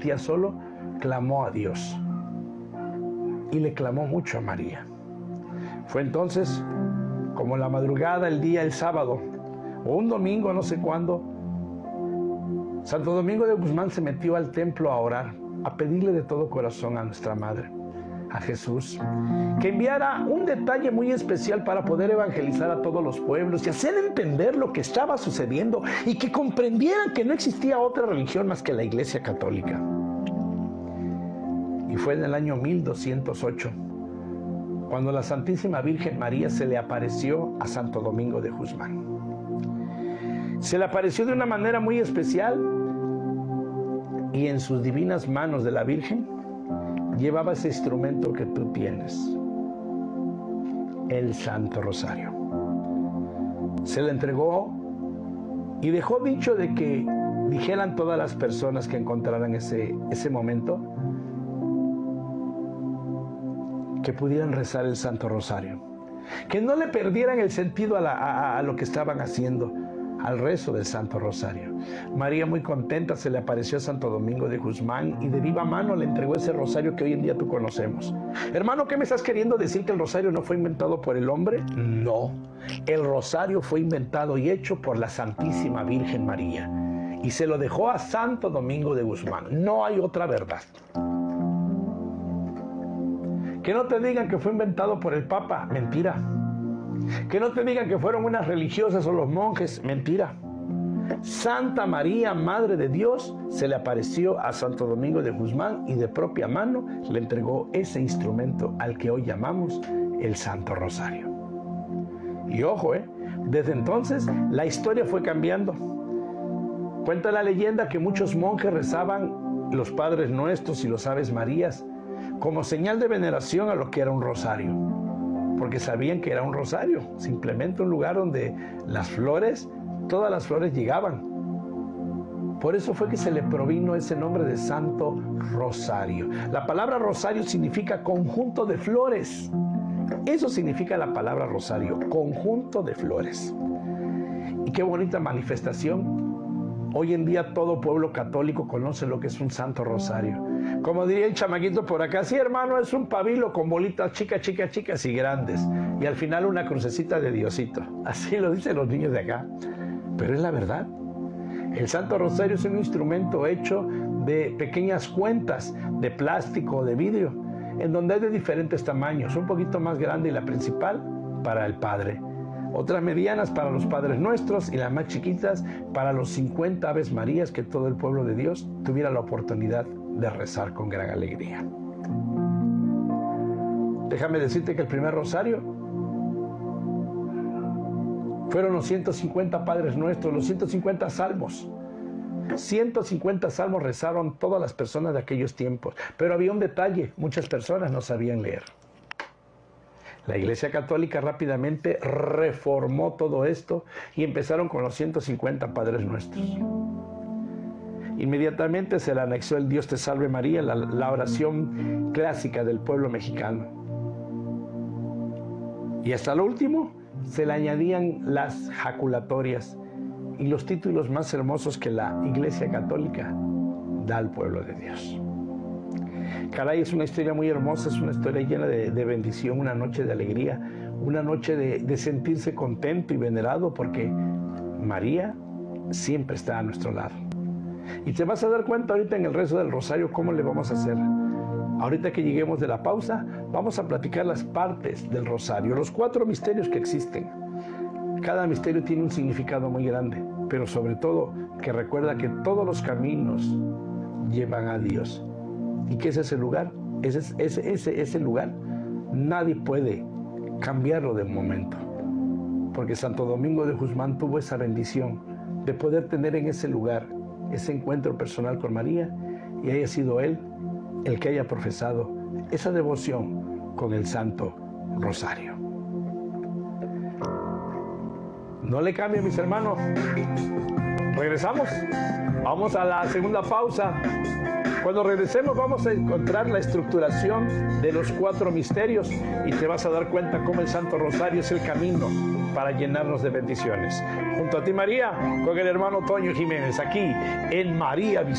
sentía solo, clamó a Dios. Y le clamó mucho a María. Fue entonces, como la madrugada, el día, el sábado, o un domingo, no sé cuándo, Santo Domingo de Guzmán se metió al templo a orar, a pedirle de todo corazón a nuestra Madre, a Jesús, que enviara un detalle muy especial para poder evangelizar a todos los pueblos y hacer entender lo que estaba sucediendo y que comprendieran que no existía otra religión más que la Iglesia Católica. Y fue en el año 1208, cuando la Santísima Virgen María se le apareció a Santo Domingo de Guzmán. Se le apareció de una manera muy especial y en sus divinas manos de la Virgen llevaba ese instrumento que tú tienes, el Santo Rosario. Se le entregó y dejó dicho de que dijeran todas las personas que encontraran ese momento que pudieran rezar el Santo Rosario, que no le perdieran el sentido a lo que estaban haciendo, al rezo del Santo Rosario. María, muy contenta, se le apareció a Santo Domingo de Guzmán y de viva mano le entregó ese rosario que hoy en día tú conocemos. Hermano, ¿qué me estás queriendo decir? ¿Que el rosario no fue inventado por el hombre? No, el rosario fue inventado y hecho por la Santísima Virgen María y se lo dejó a Santo Domingo de Guzmán. No hay otra verdad. Que no te digan que fue inventado por el Papa, mentira. Que no te digan que fueron unas religiosas o los monjes, mentira. Santa María, Madre de Dios, se le apareció a Santo Domingo de Guzmán y de propia mano le entregó ese instrumento al que hoy llamamos el Santo Rosario. Y ojo, desde entonces la historia fue cambiando. Cuenta la leyenda que muchos monjes rezaban los Padres Nuestros y los Aves Marías como señal de veneración a lo que era un rosario, porque sabían que era un rosario, simplemente un lugar donde las flores, todas las flores llegaban. Por eso fue que se le provino ese nombre de Santo Rosario. La palabra rosario significa conjunto de flores. Eso significa la palabra rosario, conjunto de flores. Y qué bonita manifestación. Hoy en día todo pueblo católico conoce lo que es un Santo Rosario. Como diría el chamaquito por acá, sí, hermano, es un pabilo con bolitas chicas, chicas, chicas y grandes. Y al final una crucecita de Diosito. Así lo dicen los niños de acá. Pero es la verdad. El Santo Rosario es un instrumento hecho de pequeñas cuentas de plástico o de vidrio, en donde hay de diferentes tamaños. Un poquito más grande y la principal para el Padre. Otras medianas para los Padres Nuestros y las más chiquitas para los 50 Aves Marías que todo el pueblo de Dios tuviera la oportunidad de rezar con gran alegría. Déjame decirte que el primer rosario fueron los 150 Padres Nuestros, los 150 salmos. 150 salmos rezaron todas las personas de aquellos tiempos, pero había un detalle, muchas personas no sabían leer. La Iglesia Católica rápidamente reformó todo esto y empezaron con los 150 Padres Nuestros. Inmediatamente se le anexó el Dios te salve María, la oración clásica del pueblo mexicano. Y hasta lo último se le añadían las jaculatorias y los títulos más hermosos que la Iglesia Católica da al pueblo de Dios. Caray, es una historia muy hermosa, es una historia llena de bendición, una noche de alegría, una noche de sentirse contento y venerado porque María siempre está a nuestro lado. Y te vas a dar cuenta ahorita en el rezo del rosario cómo le vamos a hacer. Ahorita que lleguemos de la pausa, vamos a platicar las partes del rosario, los 4 misterios que existen. Cada misterio tiene un significado muy grande, pero sobre todo que recuerda que todos los caminos llevan a Dios. ¿Y qué es ese lugar? Ese lugar nadie puede cambiarlo de momento. Porque Santo Domingo de Guzmán tuvo esa bendición de poder tener en ese lugar ese encuentro personal con María y haya sido él el que haya profesado esa devoción con el Santo Rosario. No le cambien, mis hermanos. Regresamos. Vamos a la segunda pausa. Cuando regresemos vamos a encontrar la estructuración de los 4 misterios y te vas a dar cuenta cómo el Santo Rosario es el camino para llenarnos de bendiciones. Junto a ti, María, con el hermano Toño Jiménez, aquí en María Visión.